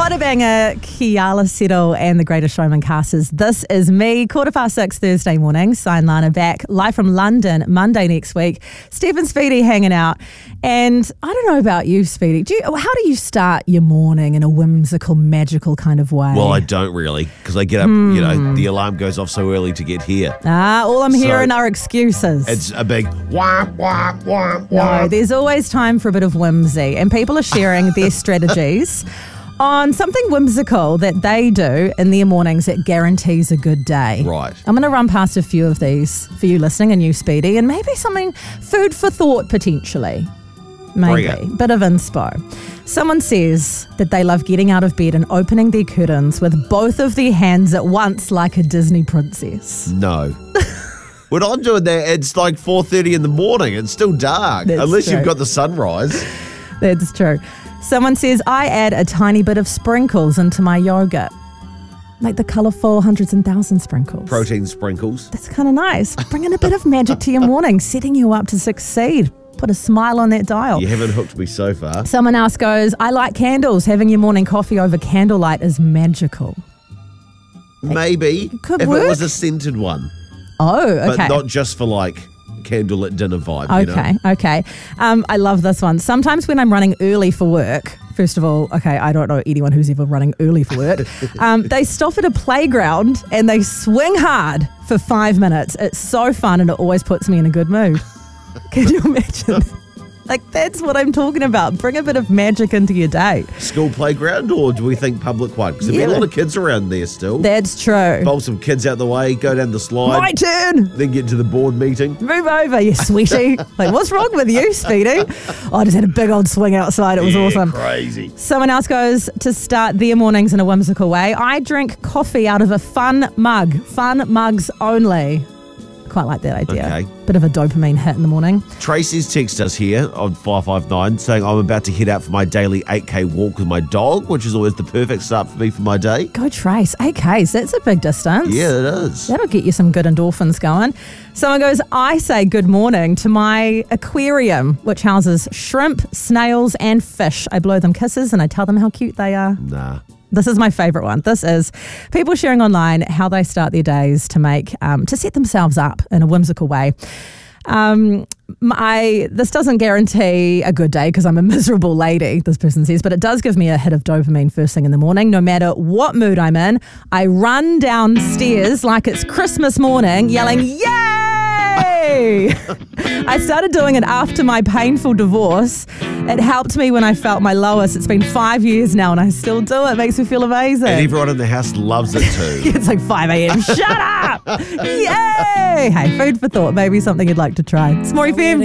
What a banger, Kiala Settle and the Greatest Showman casters. This is me, 6:15 Thursday morning. Sign Lana back, live from London, Monday next week. Stephen Speedy hanging out. And I don't know about you, Speedy. How do you start your morning in a whimsical, magical kind of way? Well, I don't really, because I get up, the alarm goes off so early to get here. All I'm hearing are excuses. It's a big wah, wah, wah, wah. No, there's always time for a bit of whimsy, and people are sharing their strategies on something whimsical that they do in their mornings that guarantees a good day. Right. I'm going to run past a few of these for you listening and you, Speedy, and maybe something food for thought potentially. Maybe. Bit of inspo. Someone says that they love getting out of bed and opening their curtains with both of their hands at once like a Disney princess. No. When I'm doing that, it's like 4:30 in the morning. It's still dark, unless you've got the sunrise. That's true. Someone says, I add a tiny bit of sprinkles into my yogurt. Like the colourful hundreds and thousands sprinkles. Protein sprinkles. That's kind of nice. Bringing a bit of magic to your morning, setting you up to succeed. Put a smile on that dial. You haven't hooked me so far. Someone else goes, I like candles. Having your morning coffee over candlelight is magical. Maybe. Could if work. it was a scented one. Oh, okay. But not just for like candlelit dinner vibe. Okay. I love this one. Sometimes when I'm running early for work, first of all, I don't know anyone who's ever running early for work. They stop at a playground and they swing hard for 5 minutes. It's so fun and it always puts me in a good mood. Can you imagine? Like, that's what I'm talking about. Bring a bit of magic into your day. School playground, or do we think public one? Because there'll be a lot of kids around there still. That's true. Bowl some kids out the way, go down the slide. My turn. Then get to the board meeting. Move over, you sweetie. Like, what's wrong with you, Speedy? I just had a big old swing outside. It was awesome. Crazy. Someone else goes to start their mornings in a whimsical way. I drink coffee out of a fun mug. Fun mugs only. Quite like that idea. Okay. Bit of a dopamine hit in the morning. Tracy's text us here on 559 saying I'm about to head out for my daily 8K walk with my dog, which is always the perfect start for me for my day. Go Trace. 8Ks, that's a big distance. Yeah, it is. That'll get you some good endorphins going. Someone goes, I say good morning to my aquarium, which houses shrimp, snails, and fish. I blow them kisses and I tell them how cute they are. Nah. This is my favourite one. This is people sharing online how they start their days to set themselves up in a whimsical way. This doesn't guarantee a good day because I'm a miserable lady, this person says, but it does give me a hit of dopamine first thing in the morning. No matter what mood I'm in, I run downstairs like it's Christmas morning yelling, yay! I started doing it after my painful divorce. It helped me when I felt my lowest. It's been 5 years now and I still do it. It makes me feel amazing. And everyone in the house loves it too. It's like 5 a.m. Shut up! Yay! Hey, food for thought. Maybe something you'd like to try. It's More FM.